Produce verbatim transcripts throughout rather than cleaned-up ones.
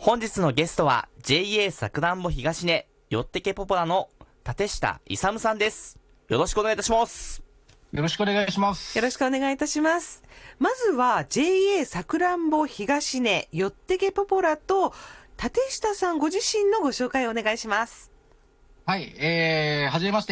本日のゲストは ジェイエー さくらんぼ東根よってけポポラの立下勇さんです。よろしくお願いいたします。 よろしくお願いします。 よろしくお願いいたします。まずは ジェイエー さくらんぼ東根よってけポポラと立下さんご自身のご紹介をお願いします。 はい、えー、はじめまして、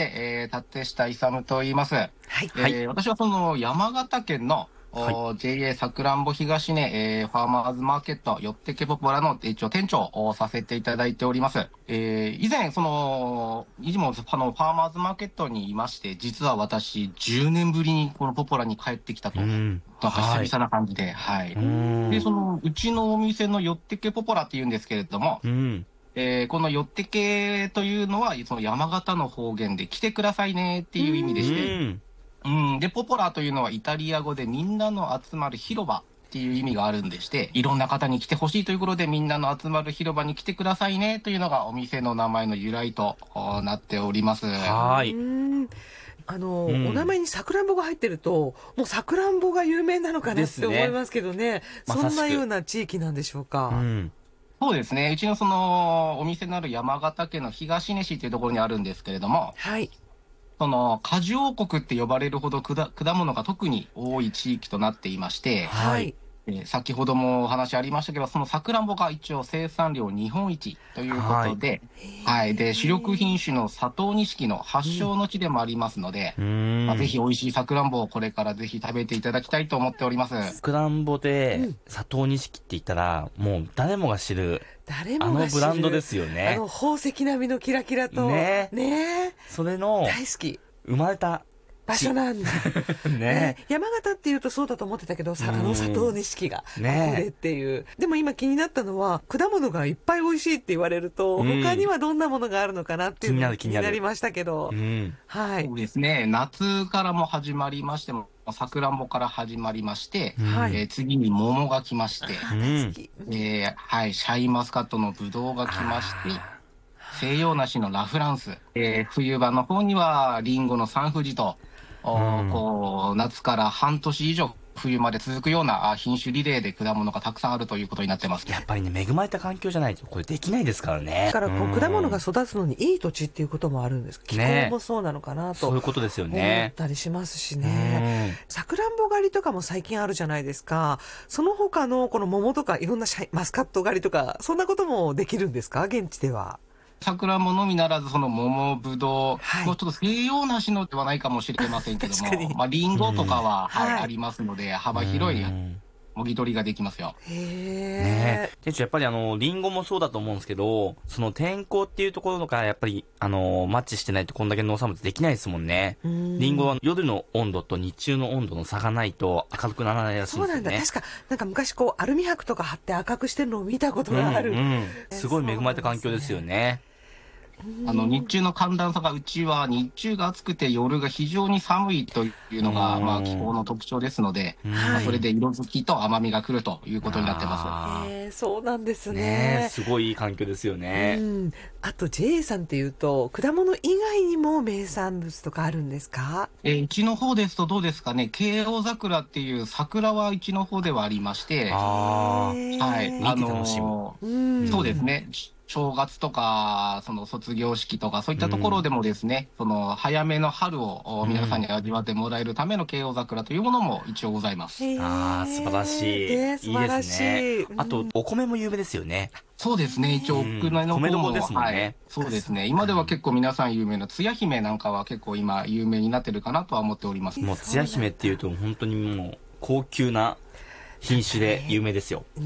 えー、立下勇と言います。はい。えー、私はその山形県のはい、ジェイエー さくらんぼ東根、えー、ファーマーズマーケットよってけポポラの一応店長をさせていただいております。えー、以前その以前もあのファーマーズマーケットにいまして、実は私じゅうねんぶりにこのポポラに帰ってきたと、うん、なんか久々な感じで、はい、はい、でそのうちのお店のよってけポポラっていうんですけれども、うん、えー、このよってけというのはその山形の方言で来てくださいねっていう意味でして、うん、うん、でポポラというのはイタリア語でみんなの集まる広場っていう意味があるんでして、いろんな方に来てほしいということで、みんなの集まる広場に来てくださいねというのがお店の名前の由来となっております。 はい。 あの、うん、お名前にさくらんぼが入ってるともうさくらんぼが有名なのかなって思いますけど ね, ねそんなような地域なんでしょうか。うん、 そうですね、うちのそのお店のある山形県の東根市というところにあるんですけれども、 はい、 その果樹王国って呼ばれるほど果物が特に多い地域となっていまして、 はい、 えー、先ほどもお話ありましたけど、そのさくらんぼが一応生産量日本一ということで、はい、はい、で主力品種の佐藤錦の発祥の地でもありますので、まあ、ぜひ美味しいさくらんぼをこれからぜひ食べていただきたいと思っております。 さくらんぼで佐藤錦って言ったらもう誰もが知る誰もが知るあのブランドですよね。 あの宝石並みのキラキラとねね、 それの大好き生まれた場所なんだねね、山形っていうとそうだと思ってたけど、あの佐藤錦がここでっていう、ね、でも今気になったのは果物がいっぱい美味しいって言われると、うん、他にはどんなものがあるのかなっていうのが気になりましたけど、うん、はい、 そうですね、夏からも始まりましてもさくらんぼから始まりまして、うん、えー、次に桃が来まして、 うん、 えーはい、シャインマスカットのブドウが来まして、西洋梨のラフランス、えー、冬場の方にはリンゴのサンフジと、うん、こう夏から半年以上冬まで続くような品種リレーで果物がたくさんあるということになってます。 やっぱりね、恵まれた環境じゃないとこれできないですからね。 だからこう果物が育つのにいい土地っていうこともあるんです。気候もそうなのかなと、 そういうことですよね、 思ったりしますしね。さくらんぼ狩りとかも最近あるじゃないですか。その他のこの桃とかいろんなシャイマスカット狩りとかそんなこともできるんですか、現地では。 さくらんぼのみならずその桃ぶどう、はい、もうちょっと西洋梨のではないかもしれませんけども、まあリンゴとかは、はいはい、ありますので幅広いもぎ取りができますよ。 へね、店長やっぱりあのリンゴもそうだと思うんですけど、その天候っていうところからやっぱりあのマッチしてないとこんだけ農産物できないですもんね。リンゴは夜の温度と日中の温度の差がないと赤くならないらしいんですよね。 そうなんだ。確かなんか昔こうアルミ箔とか貼って赤くしてるのを見たことがある、 うんうん、すごい恵まれた環境ですよね。 あの日中の寒暖差が、うちは日中が暑くて夜が非常に寒いというのが、まあ、気候の特徴ですので、まあ、それで色づきと甘みが来るということになってます。 へー、そうなんですね。 ね、すごいいい環境ですよね。 うん、あと ジェイ さんっていうと果物以外にも名産物とかあるんですか？ えー、うちの方ですとどうですかね、慶応桜っていう桜はうちの方ではありまして、 あ、 はい、あのー、そうですね、正月とかその卒業式とかそういったところでもですね、うん、その早めの春を皆さんに味わってもらえるための慶応桜というものも一応ございます。 ああ、素晴らしい、 えー、素晴らしい、 いいですね。あとお米も有名ですよね。 そうですね、一応奥の方も、 米どころですもんね、 はい、そうですね。今では結構皆さん有名なつや姫なんかは結構今有名になってるかなとは思っております。 もうつや姫っていうと本当にもう高級な品種で有名ですよ。 うん、うん、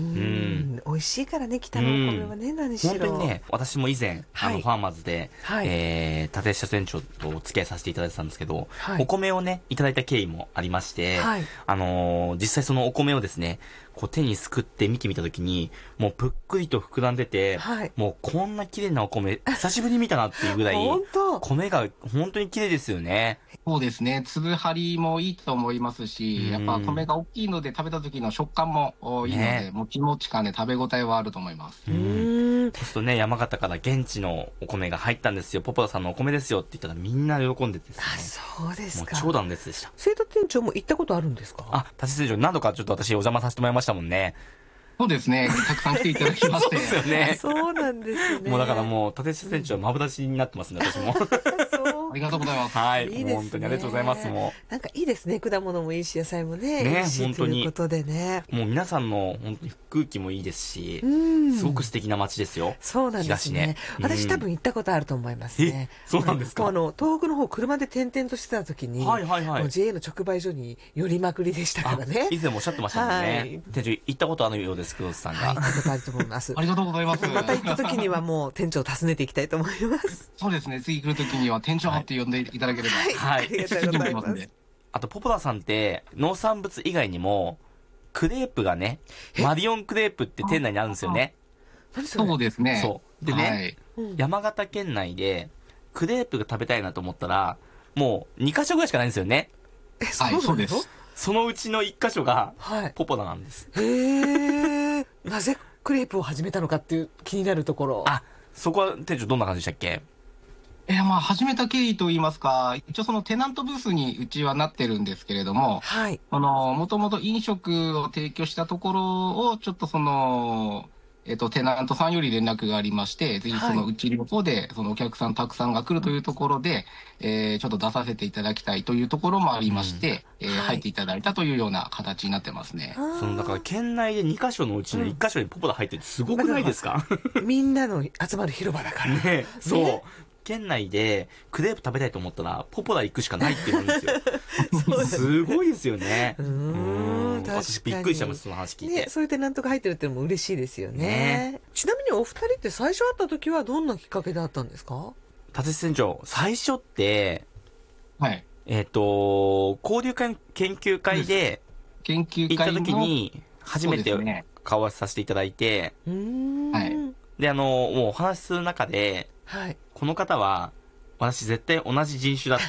美味しいからね、北のお米はね、何しろ。 本当にね、私も以前、はい、あのファーマーズで、はい、えー、立下店長とお付き合いさせていただいてたんですけど、はい、お米をねいただいた経緯もありまして、はい、あのー、実際そのお米をですねこう手にすくって見てみたときにもうぷっくりと膨らんでて、はい、もうこんな綺麗なお米久しぶりに見たなっていうぐらい米が本当に綺麗ですよね。 そうですね、粒張りもいいと思いますし、やっぱ米が大きいので食べた時の食感もいいので、ね、もちもち感で食べ応えはあると思います。 うん、そうするとね、山形から現地のお米が入ったんですよ、ポポラさんのお米ですよって言ったらみんな喜んでてですね。 あ、そうですか。 もう超断熱でした。 生徒店長も行ったことあるんですか？ あ、立下店長何度かちょっと私お邪魔させてもらいましたもんね。 そうですね。たくさん来ていただきまして。 そうですよね。 そうなんですね。 もうだからもう、立下店長はまぶだしになってますね、私も。 ありがとうございます。 はい。 いいですね。 本当にありがとうございます。もう。なんかいいですね。果物もいいし、野菜もね。 ね、 いいし本当に。 ということでね。 もう皆さんの本当に空気もいいですし、すごく素敵な街ですよ。 そうなんですね。私多分行ったことあると思いますね。 そうなんですか。 あの、東北の方、車で転々としてた時に、はいはいはい。ジェーエー の直売所に寄りまくりでしたからね。 以前もおっしゃってましたもんね。店長、行ったことあるようです、黒田さんが。 行ったことあると思います。 ありがとうございます。 また行った時にはもう店長を訪ねていきたいと思います。 そうですね。次来る時には店長って呼んでいただければ。 はい。ありがとうございます。 あと、ポポラさんって、農産物以外にも、クレープがね、マリオンクレープって店内にあるんですよね。 そうですね。 そう。でね、山形県内で、クレープが食べたいなと思ったら、もうにかしょぐらいしかないんですよね。 え、そうです。 そのうちのいっかしょが、ポポラなんです。 へえ。なぜクレープを始めたのかっていう気になるところ。 あ、そこは店長どんな感じでしたっけ？ えー、まあ、始めた経緯といいますか、一応そのテナントブースにうちはなってるんですけれども、はい。あの、もともと飲食を提供したところを、ちょっとその、えっと、テナントさんより連絡がありまして、ぜひそのうちの方で、そのお客さんたくさんが来るというところで、えー、ちょっと出させていただきたいというところもありまして、うん、えーはい、入っていただいたというような形になってますね。 その、だから県内でにかしょのうちのいっかしょにポポラ入っててすごくないですか？ うん、みんなの集まる広場だから。 ね、そう。ね、県内でクレープ食べたいと思ったらポポラ行くしかないって言うんですよ。すごいですよね。うん。私びっくりしちゃいます、その話聞いて。 ね、そういうテナントが入ってるっていうのも嬉しいですよね。ね、ちなみにお二人って最初会った時はどんなきっかけであったんですか？ 立石船長、最初って、 はい。 えっと、交流会研究会で、 研究会行った時に初めて顔合わせさせていただいて、 はい。 で、あの、もうお話しする中で、はい、この方は、私絶対同じ人種だって。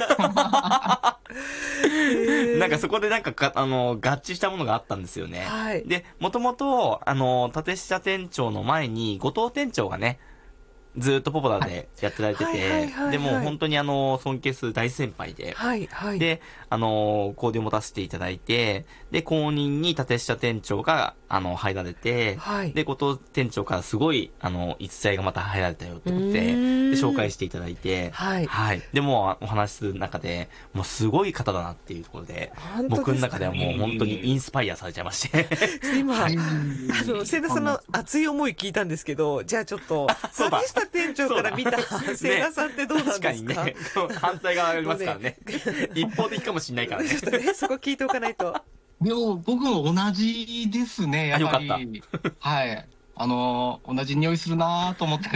なんかそこでなんかか、あの、合致したものがあったんですよね。はい、で、もともと、あの、立下店長の前に、後藤店長がね、ずっとポポラでやってられてて、でも本当にあの、尊敬する大先輩で、はいはい、で、あの、交流を持たせていただいて、で、後任に立下店長が、あの、入られて、はい、で、後藤店長からすごい、あの、逸材がまた入られたよってことで、で、紹介していただいて、はい。はい。で、もうお話しする中で、もうすごい方だなっていうところで、僕の中ではもう本当にインスパイアされちゃいまして。 今、あの、聖田さんの熱い思い聞いたんですけど、じゃあちょっと、立下店長から見た聖田さんってどうなんですか？ ね、確かにね。反対側ありますからね。一方的かもしれないからね。 ちょっとね、そこ聞いておかないと。 でも、僕も同じですね、やっぱり。 よかった。 はい。あの、同じ匂いするなと思って。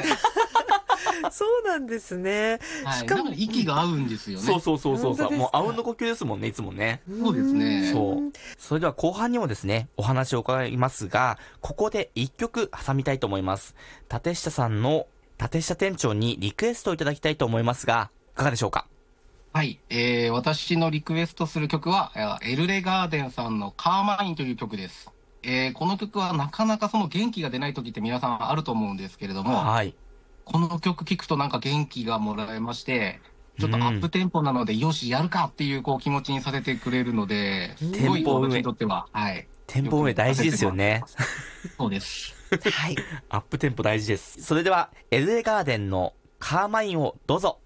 そうなんですね。 はい、しかも息が合うんですよね。 そうそうそうそうそう。もうあうんの呼吸ですもんね、いつもね。 そうですね。 そう。それでは後半にもですね、お話を伺いますが、ここで一曲挟みたいと思います。立下さんの立下店長にリクエストをいただきたいと思いますが、いかがでしょうか？ はい、えー、私のリクエストする曲は、エルレガーデンさんのカーマインという曲です。えー、この曲はなかなかその元気が出ない時って皆さんあると思うんですけれども、はい、この曲聴くとなんか元気がもらえまして、ちょっとアップテンポなので、うん、よし、やるかっていうこう気持ちにさせてくれるので、すごい私にとっては、はい。 テンポ上大事ですよね。 そうです。 はい。 アップテンポ大事です。それでは、エルレガーデンのカーマインをどうぞ。